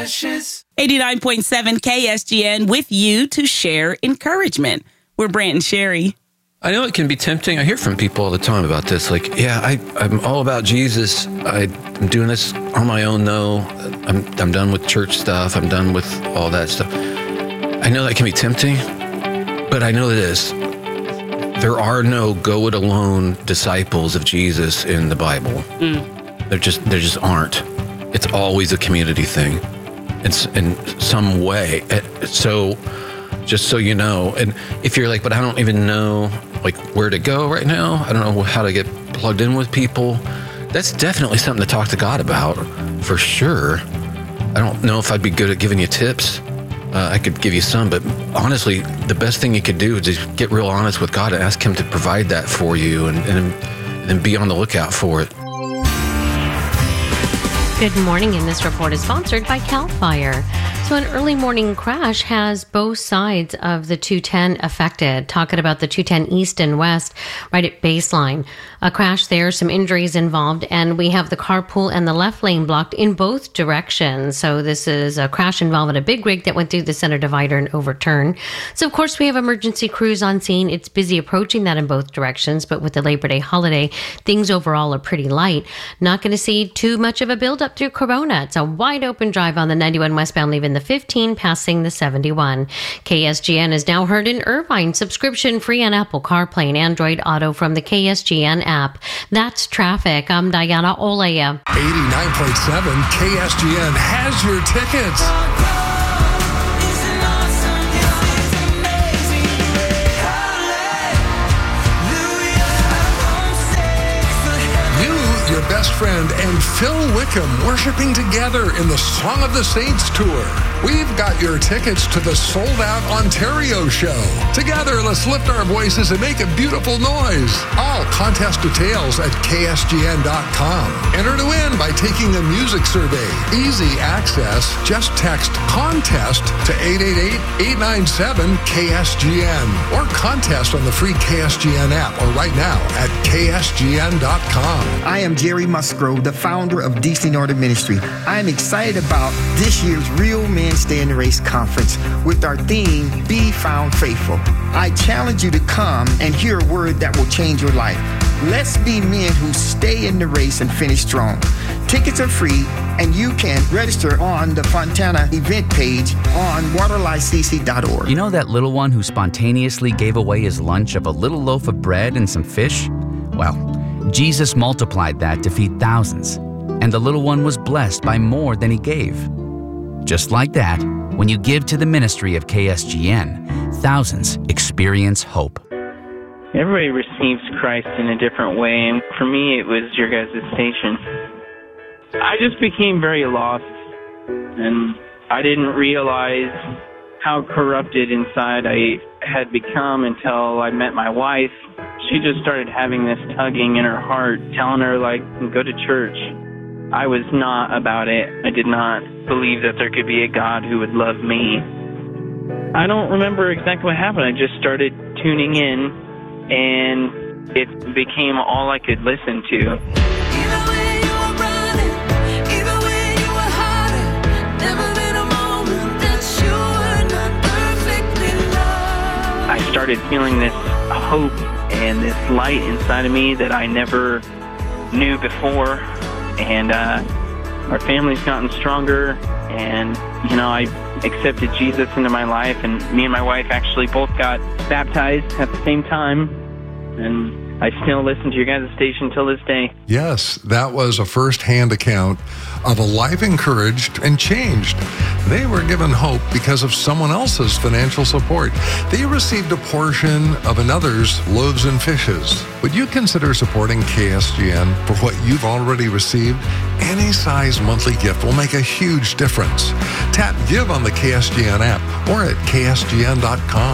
89.7 KSGN with you to share encouragement. We're Brant and Sherry. I know it can be tempting. I hear from people all the time about this. Like, yeah, I'm all about Jesus. I'm doing this on my own, though. I'm done with church stuff. I'm done with all that stuff. I know that can be tempting, but I know this. There are no go it alone disciples of Jesus in the Bible. There just aren't. It's always a community thing. It's in some way. So just so you know, and if you're like, but I don't even know like where to go right now, I don't know how to get plugged in with people, that's definitely something to talk to God about for sure. I don't know if I'd be good at giving you tips. I could give you some, but honestly, the best thing you could do is just get real honest with God and ask Him to provide that for you and be on the lookout for it. Good morning, and this report is sponsored by CAL FIRE. So an early morning crash has both sides of the 210 affected. Talking about the 210 east and west, right at Baseline. A crash there, some injuries involved, and we have the carpool and the left lane blocked in both directions. So this is a crash involving a big rig that went through the center divider and overturned. So of course we have emergency crews on scene. It's busy approaching that in both directions, but with the Labor Day holiday, things overall are pretty light. Not going to see too much of a buildup through Corona. It's a wide open drive on the 91 westbound, leaving the 15, passing the 71. KSGN is now heard in Irvine, subscription free on Apple CarPlay and Android Auto from the KSGN app. That's traffic. I'm Diana Olea. 89.7 KSGN has your tickets. Your best friend and Phil Wickham worshiping together in the Song of the Saints tour. We've got your tickets to the sold-out Ontario show. Together, let's lift our voices and make a beautiful noise. All contest details at ksgn.com. Enter to win by taking a music survey. Easy access. Just text CONTEST to 888-897-KSGN or contest on the free KSGN app or right now at ksgn.com. I am Jerry Musgrove, the founder of DC Northern Ministry. I am excited about this year's Real Men Stay in the Race conference with our theme, Be Found Faithful. I challenge you to come and hear a word that will change your life. Let's be men who stay in the race and finish strong. Tickets are free, and you can register on the Fontana event page on waterlycc.org. You know that little one who spontaneously gave away his lunch of a little loaf of bread and some fish? Well, Jesus multiplied that to feed thousands, and the little one was blessed by more than he gave. Just like that, when you give to the ministry of KSGN, thousands experience hope. Everybody receives Christ in a different way, and for me, it was your guys' station. I just became very lost, and I didn't realize how corrupted inside I had become until I met my wife. She just started having this tugging in her heart, telling her, like, go to church. I was not about it. I did not believe that there could be a God who would love me. I don't remember exactly what happened. I just started tuning in, and it became all I could listen to. I started feeling this hope and this light inside of me that I never knew before. And our family's gotten stronger, and, you know, I accepted Jesus into my life, and me and my wife actually both got baptized at the same time, and I still listen to your guys' station till this day. Yes, that was a first-hand account of a life encouraged and changed. They were given hope because of someone else's financial support. They received a portion of another's loaves and fishes. Would you consider supporting KSGN for what you've already received? Any size monthly gift will make a huge difference. Tap Give on the KSGN app or at ksgn.com.